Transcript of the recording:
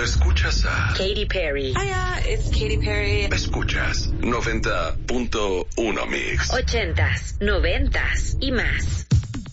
escuchas a Katy Perry. Hiya, it's Katy Perry. Escuchas 90.1 Mix. 80s, 90s y más.